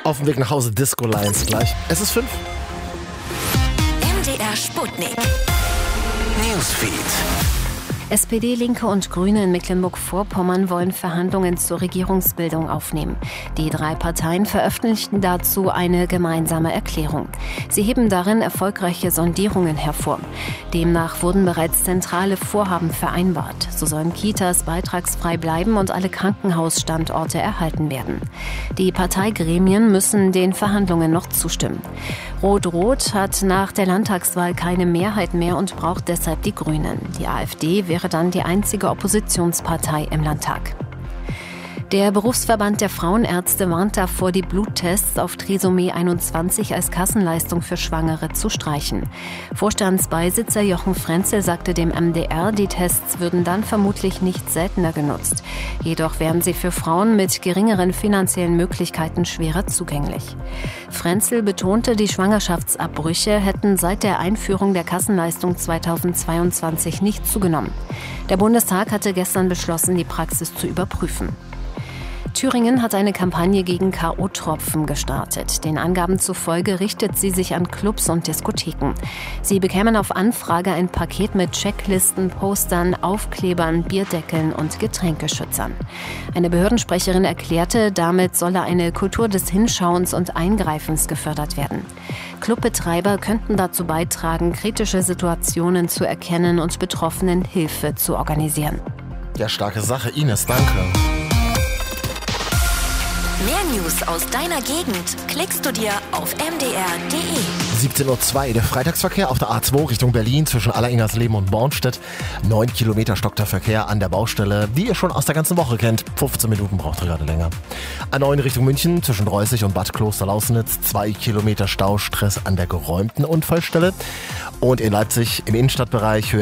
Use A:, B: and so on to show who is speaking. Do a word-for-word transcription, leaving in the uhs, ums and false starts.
A: Auf dem Weg nach Hause Disco Lions gleich. Es ist fünf.
B: M D R Sputnik.
C: Newsfeed.
D: S P D, Linke und Grüne in Mecklenburg-Vorpommern wollen Verhandlungen zur Regierungsbildung aufnehmen. Die drei Parteien veröffentlichten dazu eine gemeinsame Erklärung. Sie heben darin erfolgreiche Sondierungen hervor. Demnach wurden bereits zentrale Vorhaben vereinbart. So sollen Kitas beitragsfrei bleiben und alle Krankenhausstandorte erhalten werden. Die Parteigremien müssen den Verhandlungen noch zustimmen. Rot-Rot hat nach der Landtagswahl keine Mehrheit mehr und braucht deshalb die Grünen. Die AfD wäre dann die einzige Oppositionspartei im Landtag. Der Berufsverband der Frauenärzte warnt davor, die Bluttests auf Trisomie einundzwanzig als Kassenleistung für Schwangere zu streichen. Vorstandsbeisitzer Jochen Frenzel sagte dem M D R, die Tests würden dann vermutlich nicht seltener genutzt. Jedoch wären sie für Frauen mit geringeren finanziellen Möglichkeiten schwerer zugänglich. Frenzel betonte, die Schwangerschaftsabbrüche hätten seit der Einführung der Kassenleistung zweitausendzweiundzwanzig nicht zugenommen. Der Bundestag hatte gestern beschlossen, die Praxis zu überprüfen. Thüringen hat eine Kampagne gegen K O-Tropfen gestartet. Den Angaben zufolge richtet sie sich an Clubs und Diskotheken. Sie bekämen auf Anfrage ein Paket mit Checklisten, Postern, Aufklebern, Bierdeckeln und Getränkeschützern. Eine Behördensprecherin erklärte, damit solle eine Kultur des Hinschauens und Eingreifens gefördert werden. Clubbetreiber könnten dazu beitragen, kritische Situationen zu erkennen und Betroffenen Hilfe zu organisieren.
A: Ja, starke Sache. Ines, danke.
B: Mehr News aus deiner Gegend klickst du dir auf m d r punkt d e.
A: siebzehn Uhr zwei, der Freitagsverkehr auf der A zwei Richtung Berlin zwischen Alleringersleben und Bornstedt. Neun Kilometer stockt der Verkehr an der Baustelle, wie ihr schon aus der ganzen Woche kennt. fünfzehn Minuten braucht ihr gerade länger. A neun Richtung München zwischen Reußig und Bad Kloster-Lausnitz. Zwei Kilometer Staustress an der geräumten Unfallstelle. Und in Leipzig im Innenstadtbereich